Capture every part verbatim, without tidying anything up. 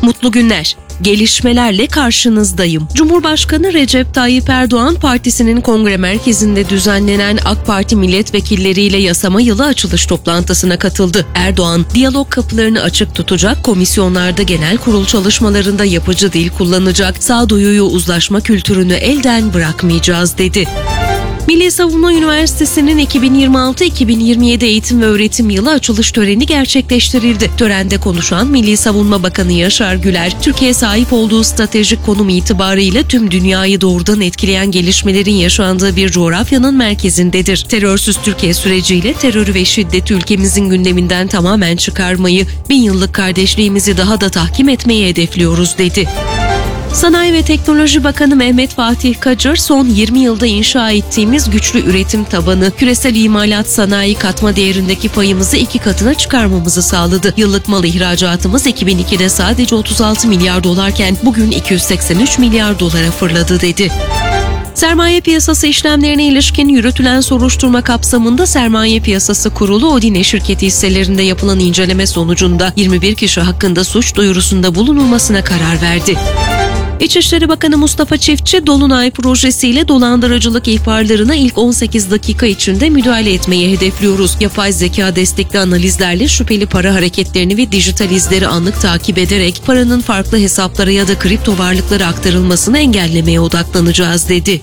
Mutlu günler. Gelişmelerle karşınızdayım. Cumhurbaşkanı Recep Tayyip Erdoğan, partisinin kongre merkezinde düzenlenen AK Parti milletvekilleriyle yasama yılı açılış toplantısına katıldı. Erdoğan, diyalog kapılarını açık tutacak, komisyonlarda genel kurul çalışmalarında yapıcı dil kullanacak, sağduyuyu, uzlaşma kültürünü elden bırakmayacağız dedi. Milli Savunma Üniversitesi'nin iki bin yirmi altı iki bin yirmi yedi eğitim ve öğretim yılı açılış töreni gerçekleştirildi. Törende konuşan Milli Savunma Bakanı Yaşar Güler, Türkiye sahip olduğu stratejik konum itibarıyla tüm dünyayı doğrudan etkileyen gelişmelerin yaşandığı bir coğrafyanın merkezindedir. Terörsüz Türkiye süreciyle terörü ve şiddeti ülkemizin gündeminden tamamen çıkarmayı, bin yıllık kardeşliğimizi daha da tahkim etmeyi hedefliyoruz dedi. Sanayi ve Teknoloji Bakanı Mehmet Fatih Kacır, son yirmi yılda inşa ettiğimiz güçlü üretim tabanı, küresel imalat sanayi katma değerindeki payımızı iki katına çıkarmamızı sağladı. Yıllık mal ihracatımız iki bin ikide sadece otuz altı milyar dolarken bugün iki yüz seksen üç milyar dolara fırladı dedi. Sermaye piyasası işlemlerine ilişkin yürütülen soruşturma kapsamında Sermaye Piyasası Kurulu, Odine şirketi hisselerinde yapılan inceleme sonucunda yirmi bir kişi hakkında suç duyurusunda bulunulmasına karar verdi. İçişleri Bakanı Mustafa Çiftçi, Dolunay projesiyle dolandırıcılık ihbarlarına ilk on sekiz dakika içinde müdahale etmeyi hedefliyoruz. Yapay zeka destekli analizlerle şüpheli para hareketlerini ve dijital izleri anlık takip ederek paranın farklı hesaplara ya da kripto varlıklara aktarılmasını engellemeye odaklanacağız dedi.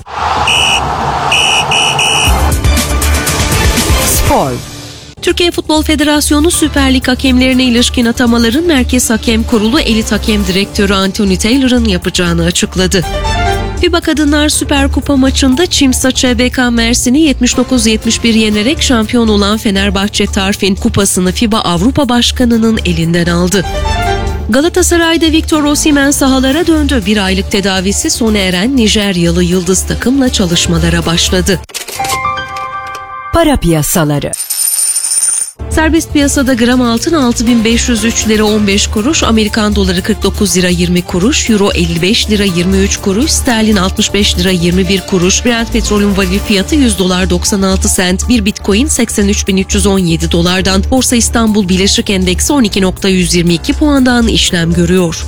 Spor. Türkiye Futbol Federasyonu Süper Lig hakemlerine ilişkin atamaların Merkez Hakem Kurulu Elit Hakem Direktörü Anthony Taylor'ın yapacağını açıkladı. FIBA Kadınlar Süper Kupa maçında Çimsa C B K Mersin'i yetmiş dokuz yetmiş bir yenerek şampiyon olan Fenerbahçe Tarfin kupasını FIBA Avrupa Başkanı'nın elinden aldı. Galatasaray'da Victor Osimhen sahalara döndü. Bir aylık tedavisi sona eren Nijeryalı yıldız takımla çalışmalara başladı. Para piyasaları. Serbest piyasada gram altın altı bin beş yüz üç lira on beş kuruş, Amerikan doları kırk dokuz lira yirmi kuruş, euro elli beş lira yirmi üç kuruş, sterlin altmış beş lira yirmi bir kuruş, Brent petrolün varil fiyatı yüz dolar doksan altı sent, bir bitcoin seksen üç bin üç yüz on yedi dolardan, Borsa İstanbul Birleşik Endeksi on iki nokta yüz yirmi iki puandan işlem görüyor.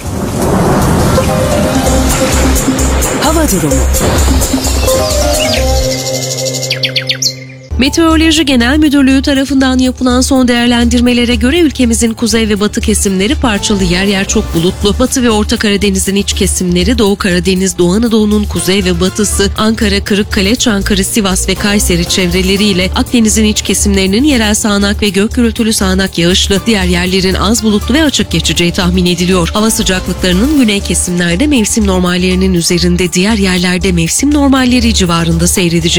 Hava durumu. Meteoroloji Genel Müdürlüğü tarafından yapılan son değerlendirmelere göre ülkemizin kuzey ve batı kesimleri parçalı, yer yer çok bulutlu. Batı ve Orta Karadeniz'in iç kesimleri, Doğu Karadeniz, Doğu Anadolu'nun kuzey ve batısı, Ankara, Kırıkkale, Çankırı, Sivas ve Kayseri çevreleriyle Akdeniz'in iç kesimlerinin yerel sağanak ve gök gürültülü sağanak yağışlı, diğer yerlerin az bulutlu ve açık geçeceği tahmin ediliyor. Hava sıcaklıklarının güney kesimlerde mevsim normallerinin üzerinde, diğer yerlerde mevsim normalleri civarında seyredecek.